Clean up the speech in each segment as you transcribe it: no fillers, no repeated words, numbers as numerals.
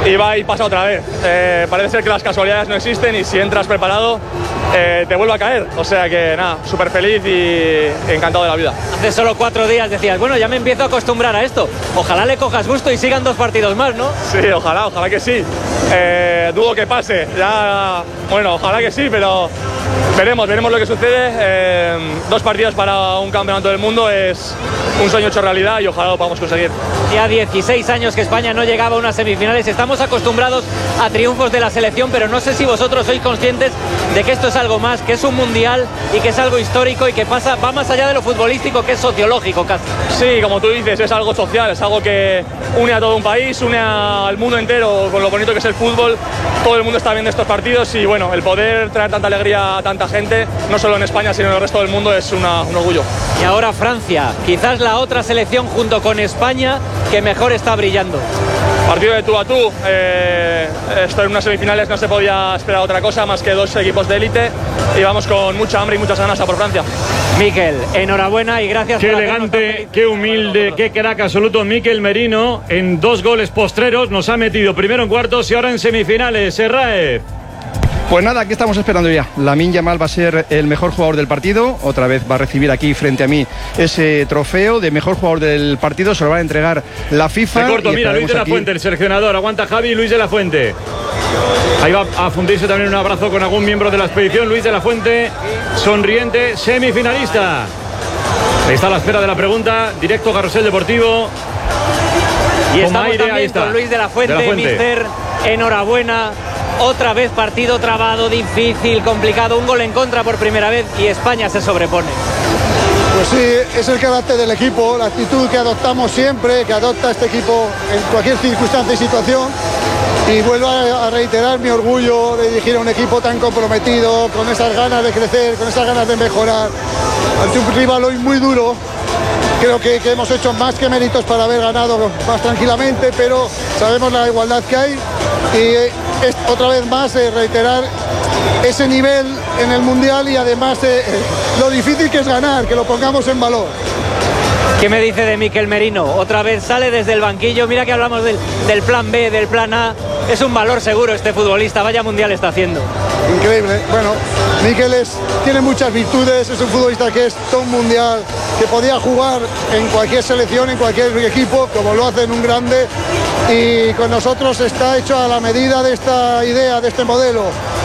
y va y pasa otra vez. Parece ser que las casualidades no existen y si entras preparado te vuelve a caer. O sea que nada, súper feliz y encantado de la vida. Hace solo 4 días decías, bueno, ya me empiezo a acostumbrar a esto. Ojalá le cojas gusto y sigan 2 partidos más, ¿no? Sí, ojalá que sí. Dudo que pase. Ya, bueno, ojalá que sí, pero veremos lo que sucede. 2 partidos para un campeonato del mundo es un sueño hecho realidad y ojalá lo podamos conseguir. Ya 16 años que España no llegaba a unas semifinales. Estamos acostumbrados a triunfos de la selección, pero no sé si vosotros sois conscientes de que esto es algo más, que es un mundial y que es algo histórico y que va más allá de lo futbolístico, que es sociológico casi. Sí, como tú dices, es algo social, es algo que une a todo un país, une al mundo entero con lo bonito que es el fútbol. Todo el mundo está viendo estos partidos y bueno, el poder traer tanta alegría a tanta gente, no solo en España sino en el resto del mundo, es un orgullo. Y ahora Francia, quizás la otra selección junto con España que mejor está brillando. Partido de tú a tú, esto en unas semifinales no se podía esperar otra cosa más que 2 equipos de élite y vamos con mucha hambre y muchas ganas a por Francia. Mikel, enhorabuena y gracias qué por elegante, qué humilde, qué crack absoluto Mikel Merino. En 2 goles postreros nos ha metido primero en cuartos y ahora en semifinales. Serraez. Pues nada, aquí estamos esperando ya. Lamine Yamal va a ser el mejor jugador del partido. Otra vez va a recibir aquí frente a mí ese trofeo de mejor jugador del partido. Se lo va a entregar la FIFA. Te corto, mira, Luis de la Fuente, el seleccionador. Aguanta Javi, Luis de la Fuente. Ahí va a fundirse también un abrazo con algún miembro de la expedición. Luis de la Fuente, sonriente, semifinalista. Ahí está a la espera de la pregunta. Directo Carrusel Deportivo. Y estamos también con Luis de la Fuente. Mister, enhorabuena. Otra vez partido trabado, difícil, complicado, un gol en contra por primera vez y España se sobrepone. Pues sí, es el carácter del equipo, la actitud que adoptamos siempre, que adopta este equipo en cualquier circunstancia y situación. Y vuelvo a reiterar mi orgullo de dirigir a un equipo tan comprometido, con esas ganas de crecer, con esas ganas de mejorar, ante un rival hoy muy duro. Creo que hemos hecho más que méritos para haber ganado más tranquilamente, pero sabemos la igualdad que hay y otra vez más reiterar ese nivel en el Mundial y además lo difícil que es ganar, que lo pongamos en valor. ¿Qué me dice de Mikel Merino? Otra vez sale desde el banquillo, mira que hablamos del plan B, del plan A. Es un valor seguro este futbolista, vaya mundial está haciendo. Increíble. Bueno, Mikel tiene muchas virtudes, es un futbolista que es todo un mundial, que podía jugar en cualquier selección, en cualquier equipo, como lo hace en un grande, y con nosotros está hecho a la medida de esta idea, de este modelo.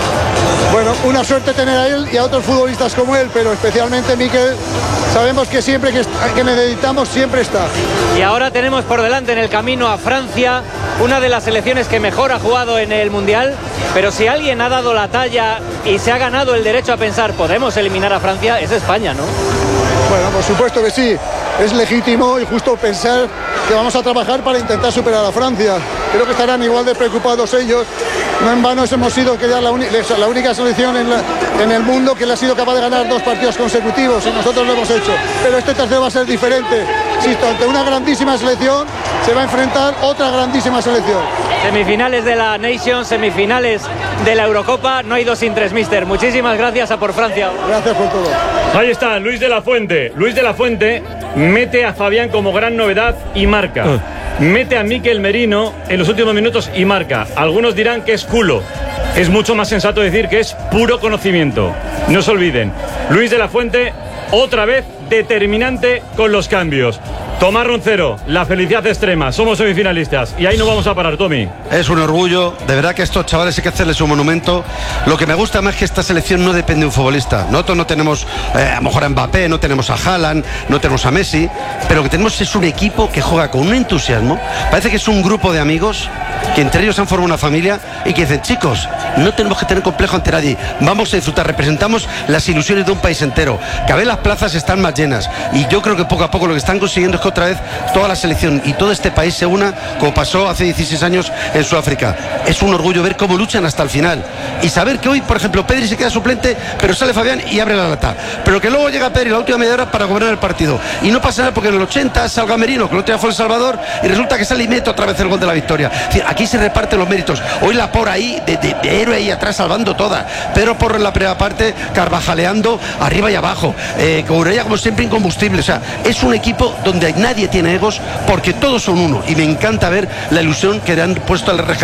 Bueno, una suerte tener a él y a otros futbolistas como él, pero especialmente Mikel, sabemos que siempre que necesitamos siempre está. Y ahora tenemos por delante en el camino a Francia, una de las selecciones que mejor ha jugado en el Mundial, pero si alguien ha dado la talla y se ha ganado el derecho a pensar podemos eliminar a Francia, es España, ¿no? Bueno, por supuesto que sí, es legítimo y justo pensar que vamos a trabajar para intentar superar a Francia. Creo que estarán igual de preocupados ellos. No en vano hemos sido que ya la única selección en el mundo que le ha sido capaz de ganar 2 partidos consecutivos y nosotros lo hemos hecho. Pero este tercero va a ser diferente. Insisto, ante una grandísima selección se va a enfrentar otra grandísima selección. Semifinales de la Nations, semifinales de la Eurocopa, no hay 2 sin 3, mister. Muchísimas gracias a por Francia. Gracias por todo. Ahí está, Luis de la Fuente. Luis de la Fuente mete a Fabián como gran novedad y marca. Mete a Mikel Merino en los últimos minutos y marca. Algunos dirán que es culo. Es mucho más sensato decir que es puro conocimiento. No se olviden. Luis de la Fuente, otra vez determinante con los cambios. Tomás Roncero, la felicidad extrema. Somos semifinalistas y ahí no vamos a parar, Tommy. Es un orgullo, de verdad que a estos chavales hay que hacerles un monumento. Lo que me gusta más es que esta selección no depende de un futbolista. Nosotros no tenemos a lo mejor a Mbappé, no tenemos a Haaland, no tenemos a Messi, pero lo que tenemos es un equipo que juega con un entusiasmo. Parece que es un grupo de amigos que entre ellos han formado una familia y que dicen, chicos, no tenemos que tener complejo ante nadie, vamos a disfrutar, representamos las ilusiones de un país entero. Cada vez las plazas están más llenas y yo creo que poco a poco lo que están consiguiendo es que otra vez toda la selección y todo este país se una, como pasó hace 16 años en Sudáfrica. Es un orgullo ver cómo luchan hasta el final y saber que hoy, por ejemplo, Pedri se queda suplente, pero sale Fabián y abre la lata, pero que luego llega Pedri la última media hora para gobernar el partido y no pasa nada porque en el 80 salga Merino, que el otro día fue El Salvador, y resulta que sale y mete otra vez el gol de la victoria. Es decir, aquí se reparten los méritos. Hoy la por ahí de héroe ahí atrás salvando toda, Pedro Porro en la primera parte carvajaleando arriba y abajo, Courella como siempre incombustible. O sea, es un equipo donde nadie tiene egos porque todos son uno y me encanta ver la ilusión que le han puesto al